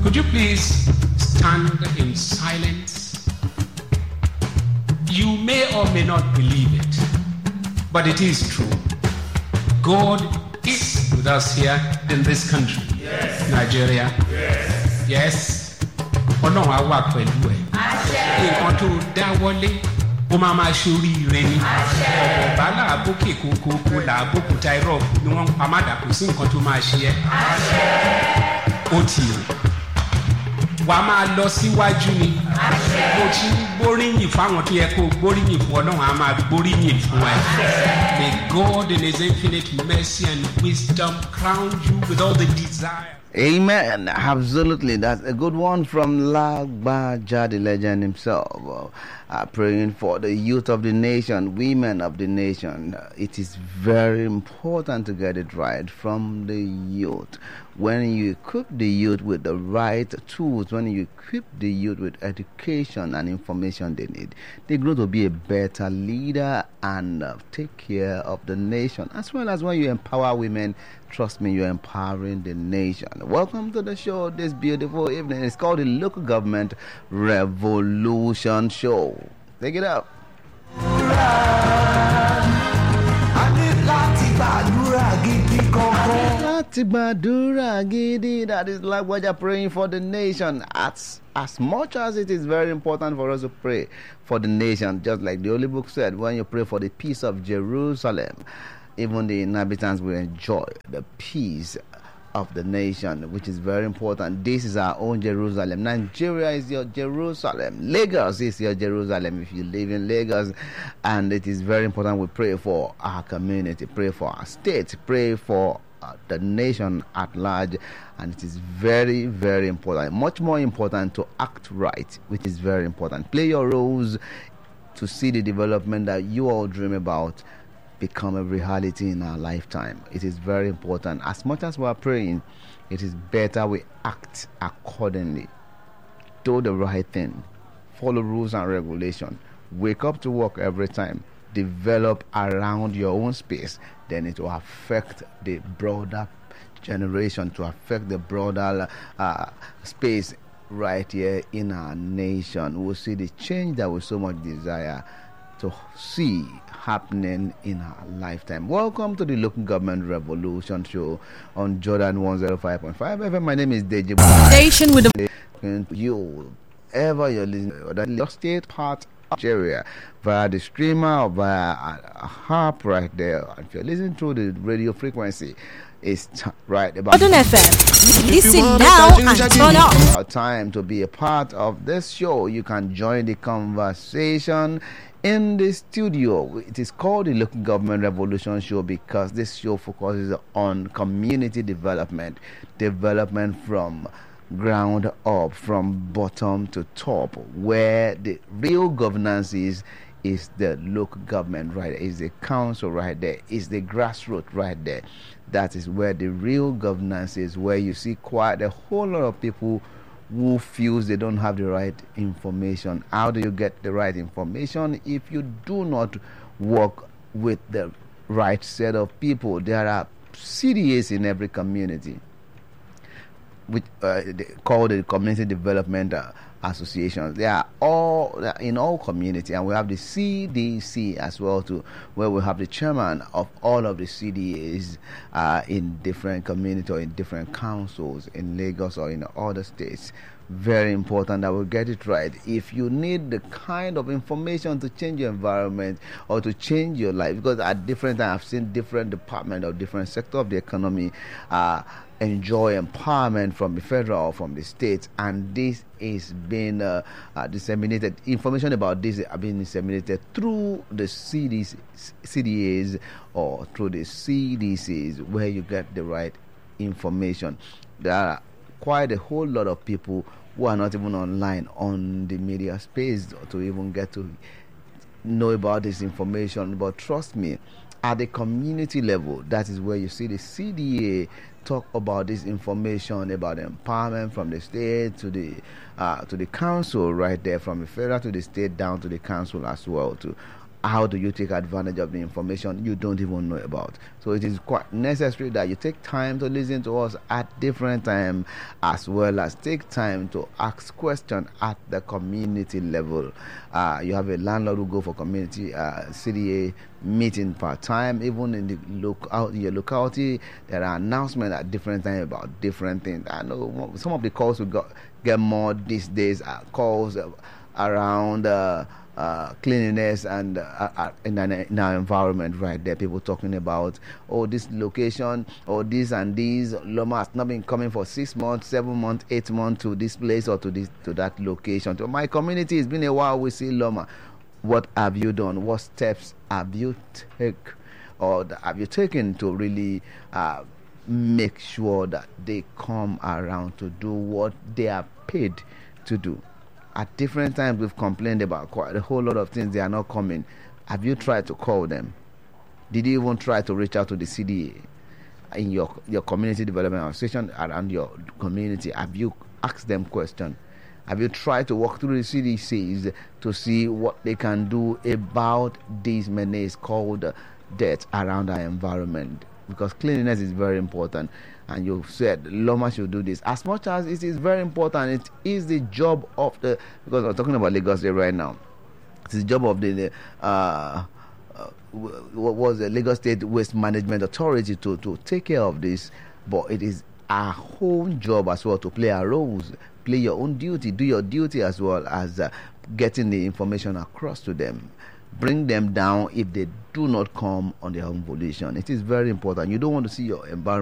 Could you please stand in silence? You may or may not believe it, but it is true. God is with us here in this country, yes. Nigeria. Yes. Yes. Ọlọ́run á wà pẹ̀lú ẹ. Nǹkan tó dáwọ́lé ó máa ṣoríire ni. Ọ̀pọ̀ bá làbókè kókó làbókúta irọ́ ni wọ́n ń pa mádà kò sí nǹkan tó máa ṣe ẹ́. Ó ti rìn. Wà á máa lọ síwájú ni. Mo ti ń gbóríyìn fáwọn tó yẹ kó gbóríyìn fún Ọlọ́run á máa gbóríyìn fún ẹ. May God in His infinite mercy and wisdom crown you with all the desire. Amen. Absolutely. That's a good one from Lagbaja, the legend himself. Praying for the youth of the nation, women of the nation. It is very important to get it right from the youth. When you equip the youth with the right tools, when you equip the youth with education and information they need, they grow to be a better leader and take care of the nation. As well as when you empower women, trust me, you're empowering the nation. Welcome to the show this beautiful evening. It's called the Local Government Revolution Show. Take it up. That is like what you're praying for the nation. As much as it is very important for us to pray for the nation, just like the Holy Book said, when you pray for the peace of Jerusalem, even the inhabitants will enjoy the peace of the nation, which is very important. This is our own Jerusalem. Nigeria is your Jerusalem. Lagos is your Jerusalem if you live in Lagos. And it is very important we pray for our community, pray for our state, pray for the nation at large. And it is very, very important. Much more important to act right, which is very important. Play your roles to see the development that you all dream about become a reality in our lifetime. It is very important. As much as we are praying, it is better we act accordingly. Do the right thing. Follow rules and regulations. Wake up to work every time. Develop around your own space. Then it will affect the broader generation, to affect the broader space right here in our nation. We'll see the change that we so much desire to see happening in our lifetime. Welcome to the Local Government Revolution Show on Jordan 105.5 FM. My name is Deji. Station with the you ever you're listening that your state part of Nigeria via the streamer or via a harp right there. If you're listening through the radio frequency, it's right about Jordan FM. Listen now and turn up. Time to be a part of this show. You can join the conversation in the studio. It is called the Local Government Revolution Show because this show focuses on community development from ground up, from bottom to top, where the real governance is the local government right there, is the council right there, is the grassroots right there. That is where the real governance is, where you see quite a whole lot of people who feels they don't have the right information. How do you get the right information if you do not work with the right set of people? There are CDAs in every community, which called the Community Development Associations. They are all in all community, and we have the CDC as well too, where we have the chairman of all of the CDAs in different communities or in different councils in Lagos or in other states. Very important that we get it right. If you need the kind of information to change your environment or to change your life, because at different times I've seen different departments or different sector of the economy enjoy empowerment from the federal or from the state, and this is being disseminated. Information about this are being disseminated through the CDAs or through the CDCs, where you get the right information. There are quite a whole lot of people who are not even online on the media space to even get to know about this information. But trust me, at the community level, that is where you see the CDA talk about this information about empowerment from the state to the council right there, from the federal to the state down to the council as well too. how do you take advantage of the information you don't even know about? So it is quite necessary that you take time to listen to us at different times, as well as take time to ask questions at the community level. You have a landlord who go for community CDA meeting per time. Even in your locality, there are announcements at different times about different things. I know some of the calls we get more these days are calls around cleanliness and in our environment right there. People talking about, this location or this and these, Loma has not been coming for 6 months, 7 months, 8 months to this place or to that location. So my community, it's been a while we see Loma. What have you done? What steps have you taken to really make sure that they come around to do what they are paid to do? At different times, we've complained about quite a whole lot of things. They are not coming. Have you tried to call them? Did you even try to reach out to the CDA in your community development association around your community? Have you asked them questions? Have you tried to walk through the CDCs to see what they can do about these menace called death around our environment? Because cleanliness is very important, and you've said Loma should do this. As much as it is very important, it is the job of because we're talking about Lagos State right now. It's the job of the what was the Lagos State Waste Management Authority to take care of this, but it is our own job as well to play our roles, play your own duty, do your duty as well as getting the information across to them. Bring them down if they do not come on their own volition. It is very important. You don't want to see your environment